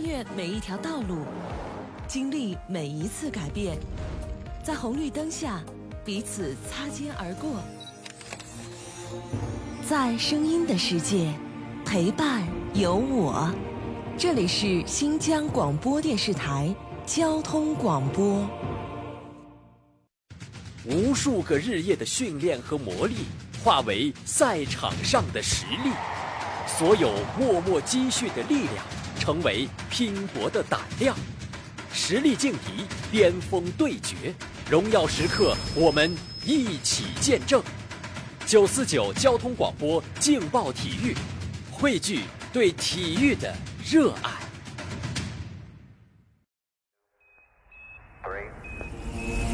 越每一条道路，经历每一次改变，在红绿灯下彼此擦肩而过，在声音的世界陪伴有我。这里是新疆广播电视台交通广播。 无数个日夜的训练和磨砺化为赛场上的实力，所有默默积蓄的力量成为拼搏的胆量。实力劲敌，巅峰对决，荣耀时刻我们一起见证。949交通广播劲爆体育，汇聚对体育的热爱。